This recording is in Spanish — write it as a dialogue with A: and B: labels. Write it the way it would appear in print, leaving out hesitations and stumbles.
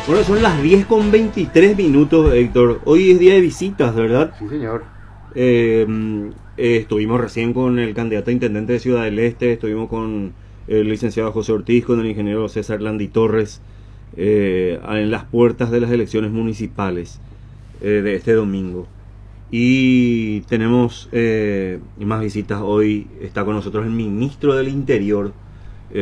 A: Bueno, son las 10:23, Héctor. Hoy es día de visitas, ¿verdad?
B: Sí, señor.
A: Estuvimos recién con el candidato a intendente de Ciudad del Este, estuvimos con el licenciado José Ortiz, con el ingeniero César Landi Torres, en las puertas de las elecciones municipales de este domingo. Y tenemos más visitas. Hoy está con nosotros el ministro del Interior,